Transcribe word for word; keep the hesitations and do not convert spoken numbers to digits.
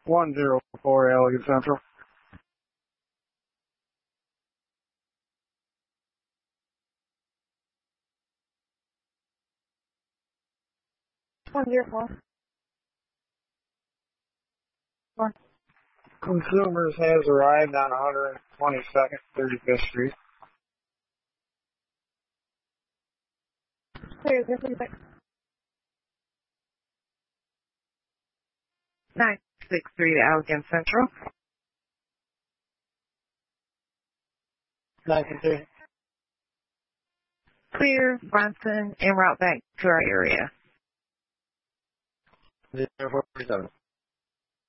one zero four Elliott Central. one zero four. Four. Consumers has arrived on one hundred twenty-second, thirty-fifth Street. Clear, zero thirty-six. nine six three Allegan Central. nine six three. Clear, Bronson, en route back to our area. zero four seven.